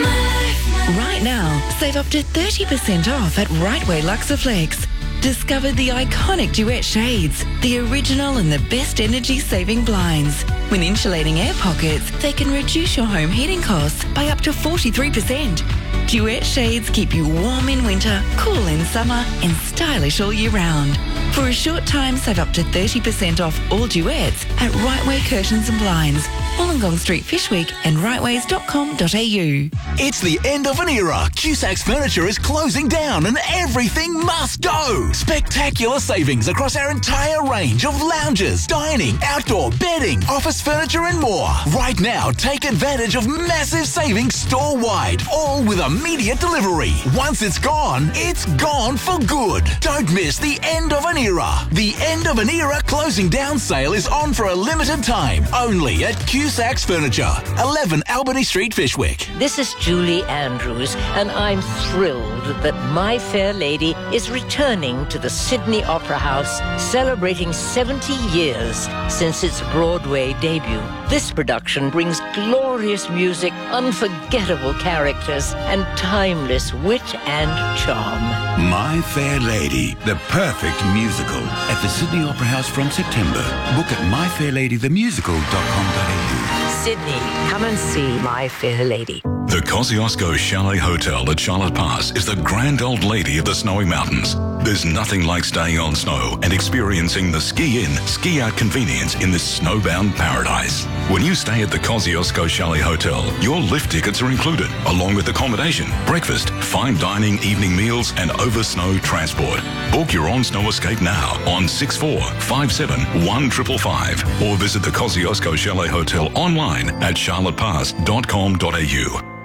Right now, save up to thirty percent off at Rightway Luxaflex. Discover the iconic Duet shades, the original and the best energy-saving blinds. When insulating air pockets, they can reduce your home heating costs by up to forty-three percent. Duet shades keep you warm in winter, cool in summer, and stylish all year round. For a short time, save up to thirty percent off all Duets at Rightway Curtains and Blinds, Wollongong Street, Fishwick, and rightways dot com dot a u. It's the end of an era. Cusac's Furniture is closing down and everything must go. Spectacular savings across our entire range of lounges, dining, outdoor, bedding, office furniture and more. Right now, take advantage of massive savings store-wide, all with immediate delivery. Once it's gone, it's gone for good. Don't miss the end of an era. The end of an era closing down sale is on for a limited time, only at Cusac's Furniture, eleven Albany Street, Fishwick. This is Julie Andrews, and I'm thrilled that My Fair Lady is returning to the Sydney Opera House, celebrating seventy years since its Broadway debut. This production brings glorious music, unforgettable characters, and timeless wit and charm. My Fair Lady, the perfect musical, at the Sydney Opera House from September. Book at my fair lady the musical dot com dot a u. Sydney, come and see My Fair Lady. The Kosciuszko Chalet Hotel at Charlotte Pass is the grand old lady of the snowy mountains. There's nothing like staying on snow and experiencing the ski-in, ski-out convenience in this snowbound paradise. When you stay at the Kosciuszko Chalet Hotel, your lift tickets are included, along with accommodation, breakfast, fine dining, evening meals, and over-snow transport. Book your on-snow escape now on six four five seven, one five five five or visit the Kosciuszko Chalet Hotel online at charlotte pass dot com dot a u.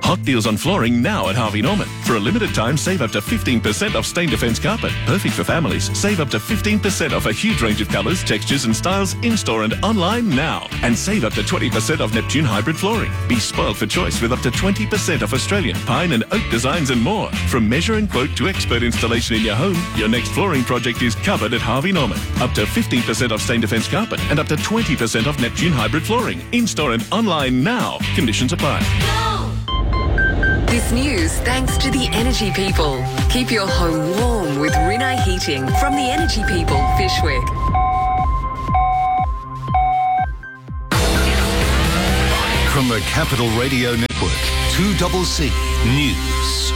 Hot deals on flooring now at Harvey Norman. For a limited time, save up to fifteen percent off stain defense carpet. Perfect for families. Save up to fifteen percent off a huge range of colours, textures and styles in-store and online now. And save up to twenty percent off Neptune hybrid flooring. Be spoiled for choice with up to twenty percent off Australian, pine and oak designs and more. From measure and quote to expert installation in your home, your next flooring project is covered at Harvey Norman. Up to fifteen percent off stain defense carpet and up to twenty percent off Neptune hybrid flooring. In-store and online now. Conditions apply. This news thanks to the Energy People. Keep your home warm with Rinnai Heating from the Energy People, Fishwick. From the Capital Radio Network, two C C News.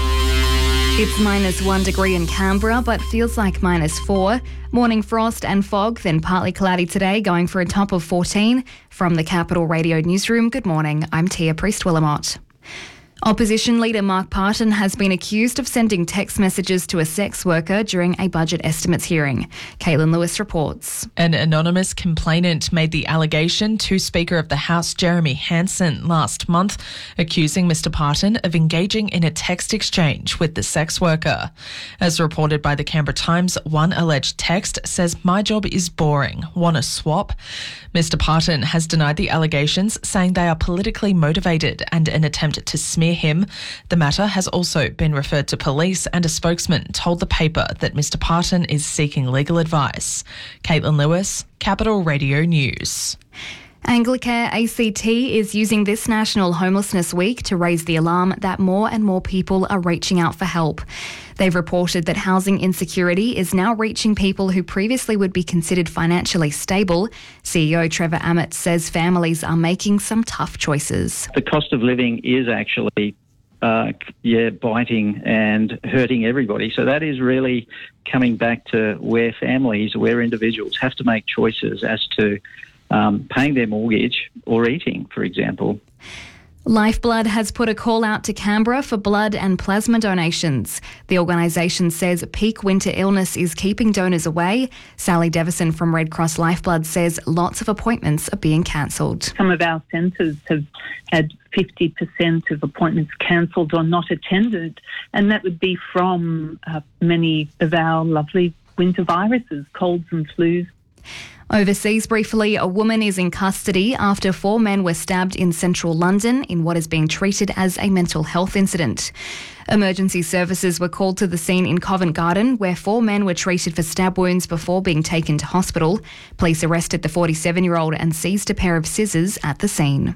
It's minus one degree in Canberra, but feels like minus four. Morning frost and fog, then partly cloudy today, going for a top of fourteen. From the Capital Radio Newsroom, good morning. I'm Tia Priest-Willamott. Opposition leader Mark Parton has been accused of sending text messages to a sex worker during a budget estimates hearing. Caitlin Lewis reports. An anonymous complainant made the allegation to Speaker of the House Jeremy Hanson last month, accusing Mr Parton of engaging in a text exchange with the sex worker. As reported by the Canberra Times, one alleged text says, "My job is boring. Want a swap?" Mr Parton has denied the allegations, saying they are politically motivated and an attempt to smear him. The matter has also been referred to police, and a spokesman told the paper that Mr Parton is seeking legal advice. Caitlin Lewis, Capital Radio News. Anglicare A C T is using this National Homelessness Week to raise the alarm that more and more people are reaching out for help. They've reported that housing insecurity is now reaching people who previously would be considered financially stable. C E O Trevor Ammett says families are making some tough choices. The cost of living is actually uh, yeah, biting and hurting everybody. So that is really coming back to where families, where individuals have to make choices as to Um, paying their mortgage or eating, for example. Lifeblood has put a call out to Canberra for blood and plasma donations. The organisation says peak winter illness is keeping donors away. Sally Devison from Red Cross Lifeblood says lots of appointments are being cancelled. Some of our centres have had fifty percent of appointments cancelled or not attended, and that would be from uh, many of our lovely winter viruses, colds and flus. Overseas briefly, a woman is in custody after four men were stabbed in central London in what is being treated as a mental health incident. Emergency services were called to the scene in Covent Garden, where four men were treated for stab wounds before being taken to hospital. Police arrested the forty-seven-year-old and seized a pair of scissors at the scene.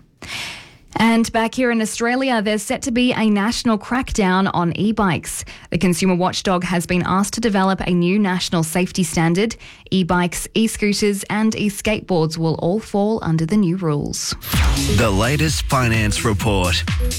And back here in Australia, there's set to be a national crackdown on e-bikes. The consumer watchdog has been asked to develop a new national safety standard. E-bikes, e-scooters and e-skateboards will all fall under the new rules. The latest finance report.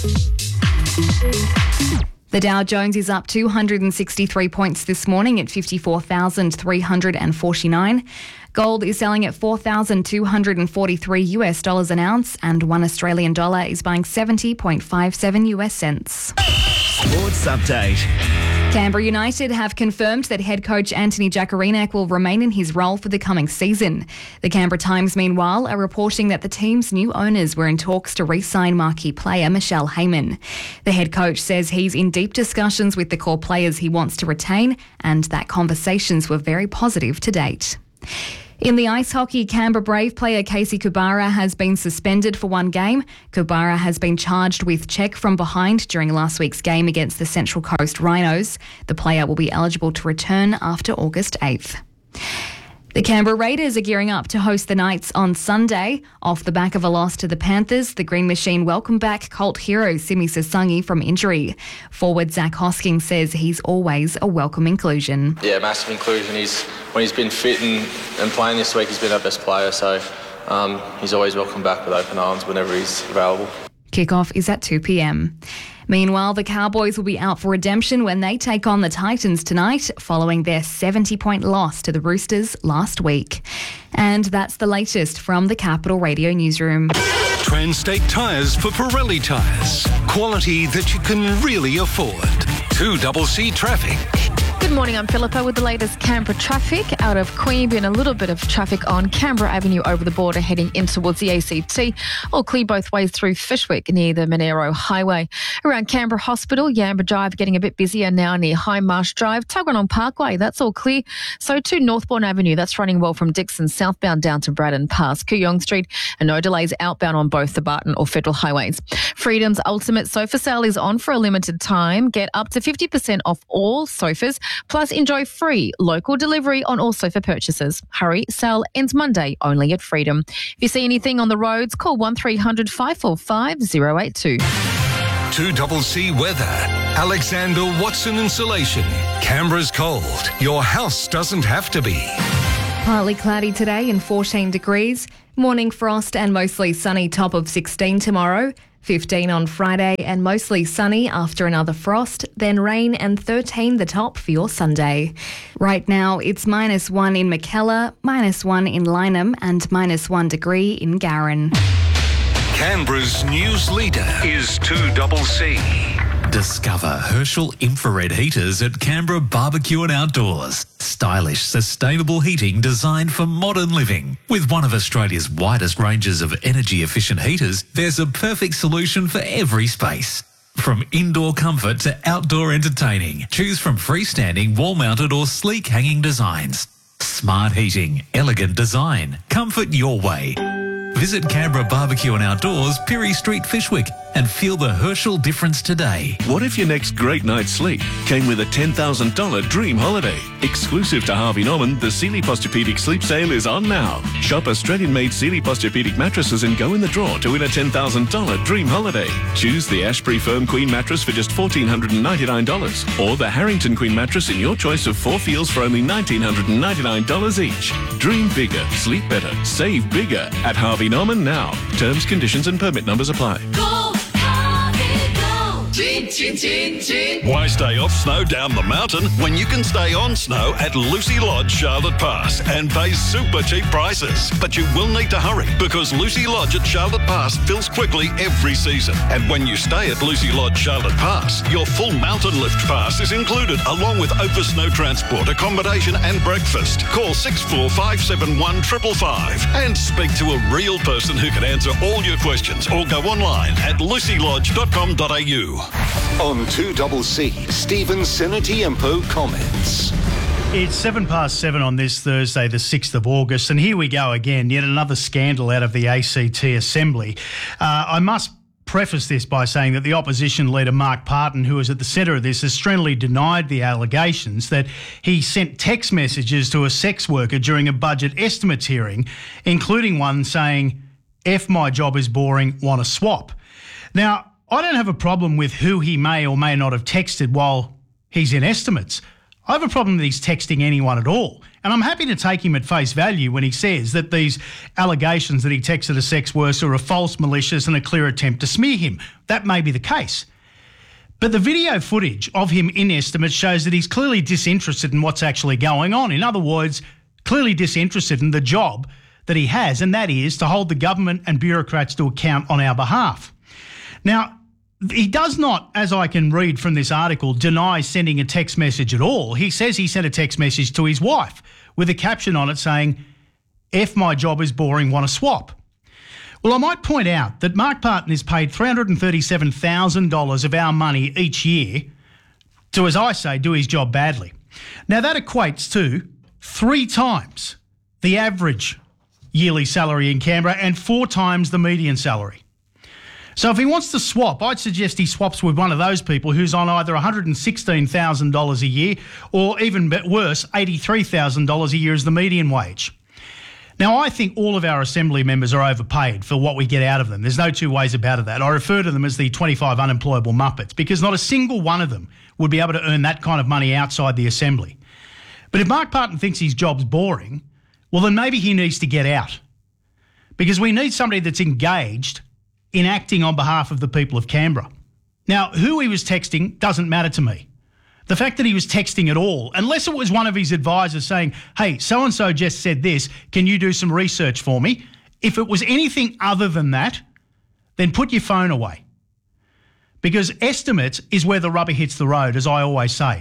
The Dow Jones is up two hundred sixty-three points this morning at fifty-four thousand three hundred forty-nine. Gold is selling at four thousand two hundred forty-three US dollars an ounce, and one Australian dollar is buying seventy point five seven US cents. Sports update. Canberra United have confirmed that head coach Anthony Jacarinak will remain in his role for the coming season. The Canberra Times, meanwhile, are reporting that the team's new owners were in talks to re-sign marquee player Michelle Heyman. The head coach says he's in deep discussions with the core players he wants to retain, and that conversations were very positive to date. In the ice hockey, Canberra Brave player Casey Kubara has been suspended for one game. Kubara has been charged with check from behind during last week's game against the Central Coast Rhinos. The player will be eligible to return after August eighth. The Canberra Raiders are gearing up to host the Knights on Sunday. Off the back of a loss to the Panthers, the Green Machine welcome back cult hero Simi Sasangi from injury. Forward Zach Hosking says he's always a welcome inclusion. Yeah, massive inclusion. He's when he's been fit and, and playing this week, he's been our best player, so um, he's always welcome back with open arms whenever he's available. Kickoff is at two p.m. Meanwhile, the Cowboys will be out for redemption when they take on the Titans tonight, following their seventy-point loss to the Roosters last week. And that's the latest from the Capital Radio Newsroom. Transtate Tyres for Pirelli Tyres. Quality that you can really afford. two C C traffic. Good morning, I'm Philippa with the latest Canberra traffic. Out of Queanbeyan, a little bit of traffic on Canberra Avenue over the border heading in towards the A C T. All clear both ways through Fishwick near the Monero Highway. Around Canberra Hospital, Yamba Drive getting a bit busier now near High Marsh Drive. Tuggeranong Parkway, that's all clear. So too Northbourne Avenue, that's running well from Dixon southbound down to Braddon past Kooyong Street, and no delays outbound on both the Barton or Federal highways. Freedom's ultimate sofa sale is on for a limited time. Get up to fifty percent off all sofas, plus enjoy free local delivery on all sofa purchases. Hurry, sale ends Monday only at Freedom. If you see anything on the roads, call one three hundred five four five zero eight two. two C C weather. Alexander Watson Insulation. Canberra's cold. Your house doesn't have to be. Partly cloudy today and fourteen degrees. Morning frost and mostly sunny, top of sixteen tomorrow. fifteen on Friday and mostly sunny after another frost. Then rain and thirteen the top for your Sunday. Right now it's minus one in Mackellar, minus one in Lynham and minus one degree in Garran. Canberra's news leader is two C C. Discover Herschel infrared heaters at Canberra Barbecue and Outdoors. Stylish, sustainable heating designed for modern living. With one of Australia's widest ranges of energy-efficient heaters, there's a perfect solution for every space. From indoor comfort to outdoor entertaining, choose from freestanding, wall-mounted or sleek hanging designs. Smart heating, elegant design, comfort your way. Visit Canberra Barbecue and Outdoors, Pirie Street, Fishwick, and feel the Herschel difference today. What if your next great night's sleep came with a ten thousand dollars dream holiday? Exclusive to Harvey Norman, the Sealy Posturepedic Sleep Sale is on now. Shop Australian-made Sealy Posturepedic mattresses and go in the draw to win a ten thousand dollars dream holiday. Choose the Ashbury Firm Queen mattress for just one thousand four hundred ninety-nine dollars or the Harrington Queen mattress in your choice of four feels for only one thousand nine hundred ninety-nine dollars each. Dream bigger, sleep better, save bigger at Harvey Norman now. Terms, conditions and permit numbers apply. Chin, chin, chin, chin. Why stay off snow down the mountain when you can stay on snow at Lucy Lodge, Charlotte Pass and pay super cheap prices? But you will need to hurry because Lucy Lodge at Charlotte Pass fills quickly every season. And when you stay at Lucy Lodge, Charlotte Pass, your full mountain lift pass is included along with over snow transport, accommodation and breakfast. Call six four five seven one five five five and speak to a real person who can answer all your questions or go online at lucy lodge dot com dot a u. On two C C, Stephen Senatiempo comments. It's seven past seven on this Thursday, the sixth of August, and here we go again, yet another scandal out of the A C T Assembly. Uh, I must preface this by saying that the opposition leader, Mark Parton, who is at the centre of this, has strenuously denied the allegations that he sent text messages to a sex worker during a budget estimates hearing, including one saying, "F my job is boring, want to swap." Now, I don't have a problem with who he may or may not have texted while he's in estimates. I have a problem that he's texting anyone at all. And I'm happy to take him at face value when he says that these allegations that he texted a sex worker are false, malicious and a clear attempt to smear him. That may be the case. But the video footage of him in estimates shows that he's clearly disinterested in what's actually going on. In other words, clearly disinterested in the job that he has, and that is to hold the government and bureaucrats to account on our behalf. Now, he does not, as I can read from this article, deny sending a text message at all. He says he sent a text message to his wife with a caption on it saying, "F my job is boring, want to swap." Well, I might point out that Mark Parton is paid three hundred thirty-seven thousand dollars of our money each year to, as I say, do his job badly. Now, that equates to three times the average yearly salary in Canberra and four times the median salary. So if he wants to swap, I'd suggest he swaps with one of those people who's on either one hundred sixteen thousand dollars a year or, even worse, eighty-three thousand dollars a year as the median wage. Now, I think all of our Assembly members are overpaid for what we get out of them. There's no two ways about it. That I refer to them as the twenty-five unemployable muppets because not a single one of them would be able to earn that kind of money outside the Assembly. But if Mark Parton thinks his job's boring, well, then maybe he needs to get out because we need somebody that's engaged in acting on behalf of the people of Canberra. Now, who he was texting doesn't matter to me. The fact that he was texting at all, unless it was one of his advisors saying, "Hey, so-and-so just said this, can you do some research for me?" If it was anything other than that, then put your phone away. Because estimates is where the rubber hits the road, as I always say.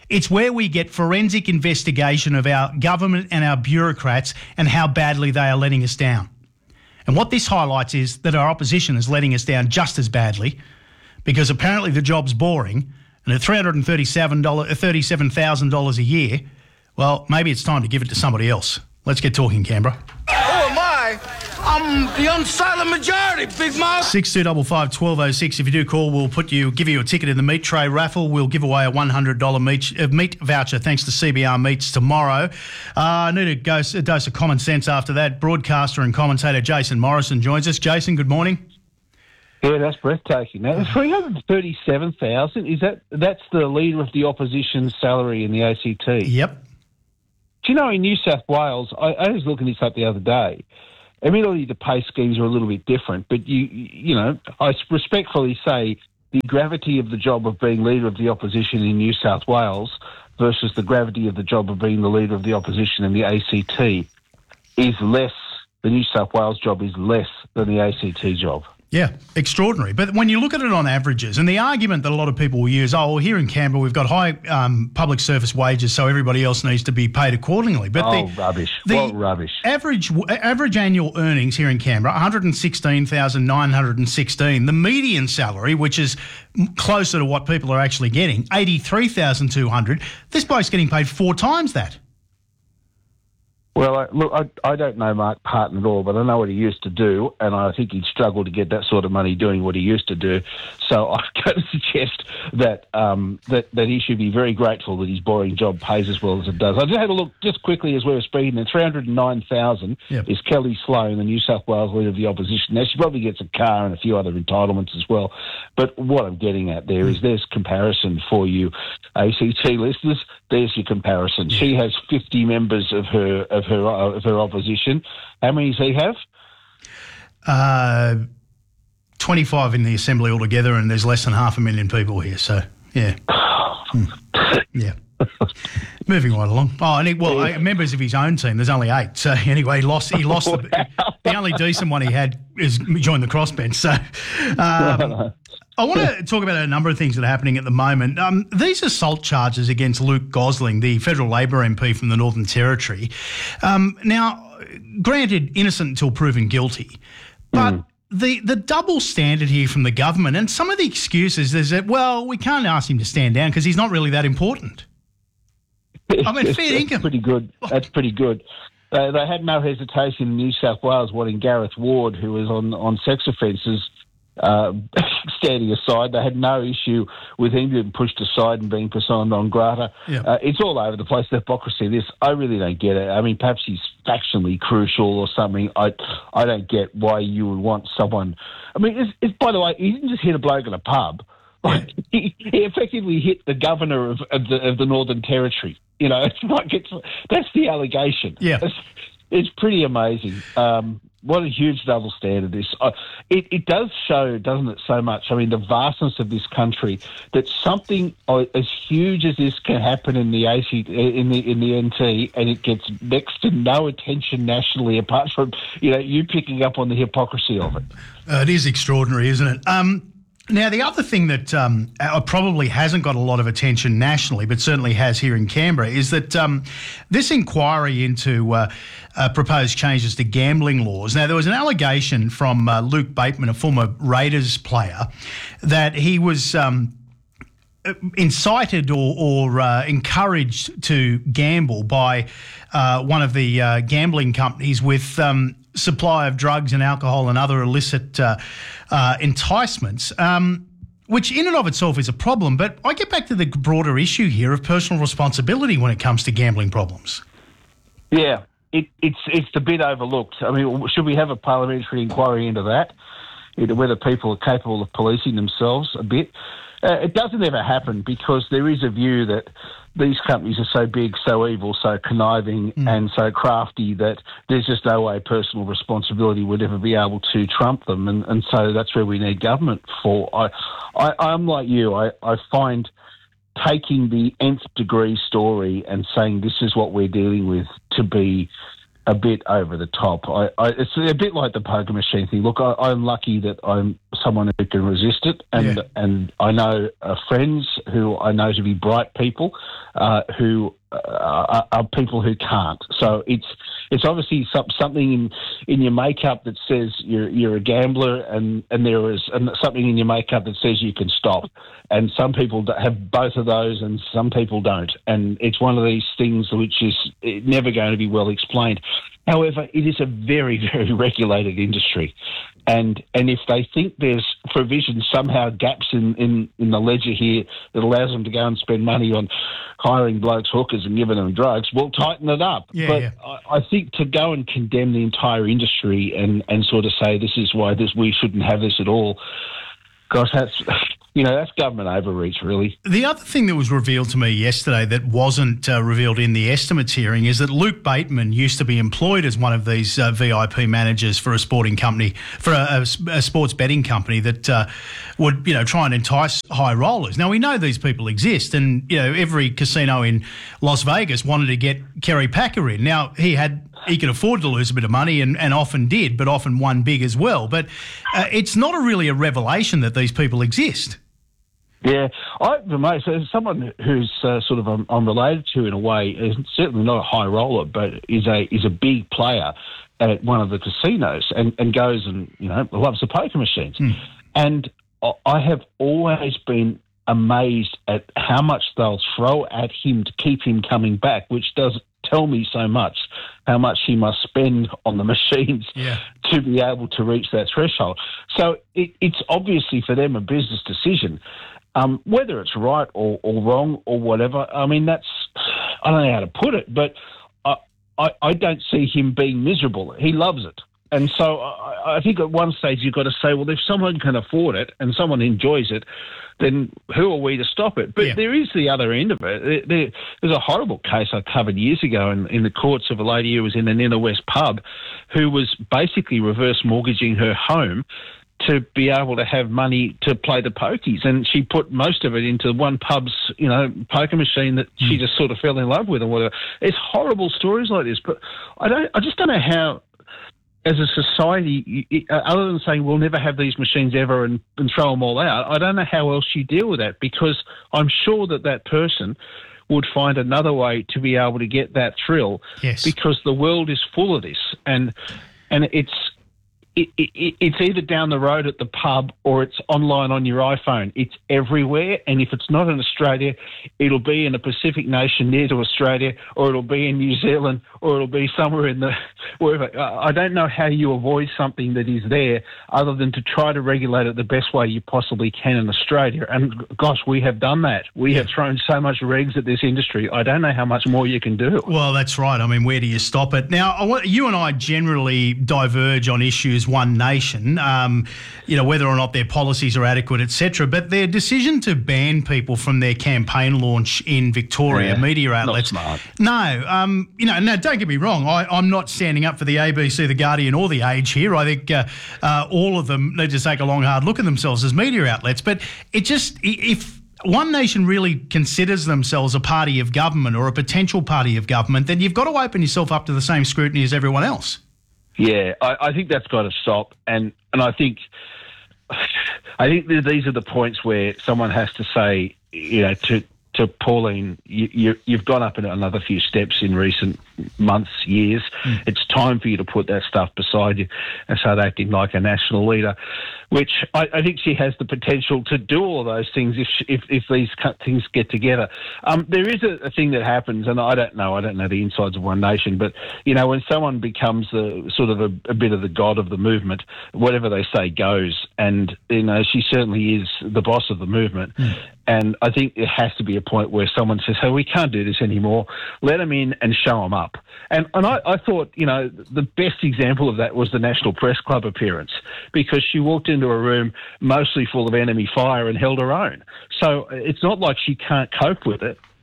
It's where we get forensic investigation of our government and our bureaucrats and how badly they are letting us down. And what this highlights is that our opposition is letting us down just as badly, because apparently the job's boring, and at three hundred thirty-seven thousand dollars a year, well, maybe it's time to give it to somebody else. Let's get talking, Canberra. Who am I? I'm the unsilent majority, Big Mouth. six two five five, one two oh six. If you do call, we'll put you, give you a ticket in the meat tray raffle. We'll give away a one hundred dollars meat, uh, meat voucher thanks to C B R Meats tomorrow. Uh, I need a dose, a dose of common sense after that. Broadcaster and commentator Jason Morrison joins us. Jason, good morning. Yeah, that's breathtaking. Now, three hundred thirty-seven thousand dollars, is that, that's the Leader of the Opposition's salary in the A C T? Yep. Do you know, in New South Wales, I, I was looking this up the other day. Admittedly, the pay schemes are a little bit different, but you, you know, I respectfully say the gravity of the job of being Leader of the Opposition in New South Wales versus the gravity of the job of being the Leader of the Opposition in the A C T is less, the New South Wales job is less than the A C T job. Yeah, extraordinary. But when you look at it on averages, and the argument that a lot of people will use, oh, well, here in Canberra we've got high um, public service wages, so everybody else needs to be paid accordingly. But oh, the, rubbish. The what rubbish. Average, average annual earnings here in Canberra, one hundred sixteen thousand nine hundred sixteen. The median salary, which is closer to what people are actually getting, eighty-three thousand two hundred. This bloke's getting paid four times that. Well, I, look, I, I don't know Mark Parton at all, but I know what he used to do, and I think he'd struggle to get that sort of money doing what he used to do. So I'm going to suggest that um, that that he should be very grateful that his boring job pays as well as it does. I just had a look just quickly as we were speaking, and three hundred nine thousand yep. is Kelly Sloan, the New South Wales Leader of the Opposition. Now, she probably gets a car and a few other entitlements as well. But what I'm getting at there is there's comparison for you, A C T listeners. There's your comparison. She has fifty members of her of her of her opposition. How many does he have? Uh, twenty-five in the Assembly altogether, and there's less than half a million people here. So, yeah. hmm. Yeah. Moving right along. Oh, and he, well, uh, members of his own team, there's only eight. So, anyway, he lost, he lost the, the only decent one he had is joined the crossbench. So, um, I want to talk about a number of things that are happening at the moment. Um, these assault charges against Luke Gosling, the federal Labor M P from the Northern Territory. Um, now, granted, innocent until proven guilty, but mm. the, the double standard here from the government and some of the excuses is that, well, we can't ask him to stand down because he's not really that important. I mean, fair That's income. pretty good. That's pretty good. Uh, they had no hesitation in New South Wales wanting Gareth Ward, who was on, on sex offences, Uh, standing aside. They had no issue with him being pushed aside and being persona non grata. Yeah. Uh, it's all over the place, the hypocrisy of this. I really don't get it. I mean, perhaps he's factionally crucial or something. I I don't get why you would want someone... I mean, it's, it's, by the way, he didn't just hit a bloke in a pub. Like, he, he effectively hit the governor of, of, the, of the Northern Territory. You know, it's like it's that's the allegation. Yeah. It's, it's pretty amazing. Um, What a huge double standard this. Uh, it, it does show, doesn't it, so much, I mean, the vastness of this country, that something uh, as huge as this can happen in the A C, in the in the N T, and it gets next to no attention nationally, apart from, you know, you picking up on the hypocrisy of it. Uh, it is extraordinary, isn't it? Um, now, the other thing that um, probably hasn't got a lot of attention nationally, but certainly has here in Canberra, is that um, this inquiry into uh, uh, proposed changes to gambling laws. Now, there was an allegation from uh, Luke Bateman, a former Raiders player, that he was um, incited or, or uh, encouraged to gamble by uh, one of the uh, gambling companies with um, supply of drugs and alcohol and other illicit uh, uh, enticements, um, which in and of itself is a problem. But I get back to the broader issue here of personal responsibility when it comes to gambling problems. Yeah, it, it's it's the bit overlooked. I mean, should we have a parliamentary inquiry into that, into whether people are capable of policing themselves a bit? Uh, it doesn't ever happen because there is a view that these companies are so big, so evil, so conniving mm. and so crafty that there's just no way personal responsibility would ever be able to trump them. And, and so that's where we need government for. I, I, I'm like you. I, I find taking the nth degree story and saying this is what we're dealing with to be a bit over the top. I, I, it's a bit like the poker machine thing. Look, I, I'm lucky that I'm someone who can resist it, and Yeah. and I know uh, friends who I know to be bright people uh, who uh, are, are people who can't. So it's it's obviously some, something in, in your makeup that says you're you're a gambler, and, and there is and something in your makeup that says you can stop. And some people have both of those, and some people don't. And it's one of these things which is never going to be well explained. However, it is a very, very regulated industry. And and if they think there's provision, somehow gaps in, in, in the ledger here that allows them to go and spend money on hiring blokes, hookers and giving them drugs, we'll tighten it up. Yeah, but yeah. I, I think to go and condemn the entire industry and, and sort of say this is why this we shouldn't have this at all, gosh, that's... You know, that's government overreach, really. The other thing that was revealed to me yesterday that wasn't uh, revealed in the estimates hearing is that Luke Bateman used to be employed as one of these uh, V I P managers for a sporting company, for a, a, a sports betting company that uh, would, you know, try and entice high rollers. Now, we know these people exist, and, you know, every casino in Las Vegas wanted to get Kerry Packer in. Now, he had... He could afford to lose a bit of money and, and often did, but often won big as well. But uh, it's not a really a revelation that these people exist. Yeah, I, mate, so someone who's uh, sort of I'm, I'm related to in a way, is certainly not a high roller, but is a is a big player at one of the casinos and, and goes and, you know, loves the poker machines. Hmm. And I have always been amazed at how much they'll throw at him to keep him coming back, which does tell me so much how much he must spend on the machines yeah. to be able to reach that threshold. So it, it's obviously for them a business decision. Um, whether it's right or, or wrong or whatever, I mean, that's, I don't know how to put it, but I, I, I don't see him being miserable. He loves it. And so I, I think at one stage you've got to say, well, if someone can afford it and someone enjoys it, then who are we to stop it? But yeah. there is the other end of it. There, there's a horrible case I covered years ago in, in the courts of a lady who was in an inner west pub who was basically reverse mortgaging her home to be able to have money to play the pokies. And she put most of it into one pub's, you know, poker machine that she just sort of fell in love with and whatever. It's horrible stories like this, but I don't, I just don't know how, as a society, other than saying we'll never have these machines ever and, and throw them all out, I don't know how else you deal with that, because I'm sure that that person would find another way to be able to get that thrill, yes. because the world is full of this. And and it's it, it, it's either down the road at the pub or it's online on your iPhone. It's everywhere, and if it's not in Australia, it'll be in a Pacific nation near to Australia, or it'll be in New Zealand, or it'll be somewhere in the wherever. I don't know how you avoid something that is there other than to try to regulate it the best way you possibly can in Australia. And gosh, we have done that. We have thrown so much regs at this industry. I don't know how much more you can do. Well, that's right. I mean, where do you stop it? Now, I want, you and I generally diverge on issues One Nation, um, you know, whether or not their policies are adequate, et cetera. But their decision to ban people from their campaign launch in Victoria, Yeah, media not outlets. smart. No, um, you know, no, don't get me wrong. I, I'm not standing up for the A B C, The Guardian or The Age here. I think uh, uh, all of them need to take a long, hard look at themselves as media outlets. But it just, if One Nation really considers themselves a party of government or a potential party of government, then you've got to open yourself up to the same scrutiny as everyone else. Yeah, I, I think that's got to stop, and and I think I think that these are the points where someone has to say, you know, to to Pauline, you, you, you've gone up another few steps in recent months, years. Mm. It's time for you to put that stuff beside you and start acting like a national leader, which I, I think she has the potential to do all of those things if she, if, if these things get together. Um, there is a, a thing that happens, and I don't know, I don't know the insides of One Nation, but, you know, when someone becomes a, sort of a, a bit of the god of the movement, whatever they say goes, and, you know, she certainly is the boss of the movement. Mm. And I think there has to be a point where someone says, hey, we can't do this anymore. Let them in and show them up. And and I, I thought, you know, the best example of that was the National Press Club appearance, because she walked into a room mostly full of enemy fire and held her own. So it's not like she can't cope with it.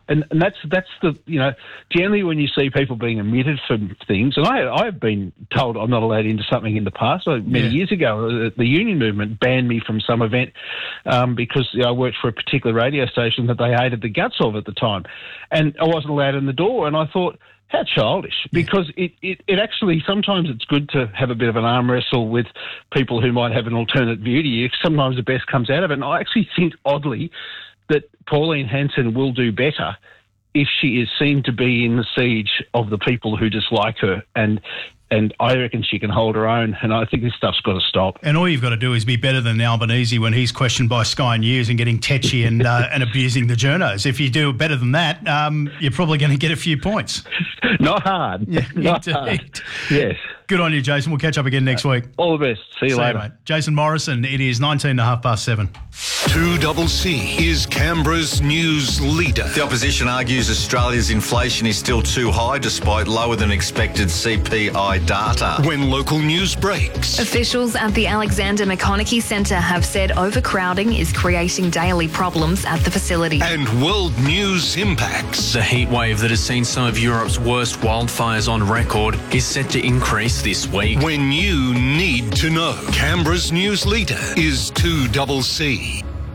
And, and that's that's the, you know, generally when you see people being omitted from things, and I, I've been told I'm not allowed into something in the past. Like many yeah. years ago, the union movement banned me from some event um, because you know, I worked for a particular radio station that they hated the guts of at the time. And I wasn't allowed in the door, and I thought, how childish, because it, it, it actually, sometimes it's good to have a bit of an arm wrestle with people who might have an alternate view to you. Sometimes the best comes out of it. And I actually think, oddly, that Pauline Hanson will do better if she is seen to be in the siege of the people who dislike her. And and I reckon she can hold her own, and I think this stuff's got to stop. And all you've got to do is be better than Albanese when he's questioned by Sky News and getting tetchy and uh, and abusing the journos. If you do better than that, um, you're probably going to get a few points. Not hard. Yeah, Not indeed. hard. Yes. Good on you, Jason. We'll catch up again next week. All the best. See you See later. You, mate. Jason Morrison, it is nineteen and a half past seven. two double C is Canberra's news leader. The opposition argues Australia's inflation is still too high despite lower than expected C P I data. When local news breaks. Officials at the Alexander McConaughey Centre have said overcrowding is creating daily problems at the facility. And world news impacts. The heat wave that has seen some of Europe's worst wildfires on record is set to increase this week. When you need to know. Canberra's news leader is two double C.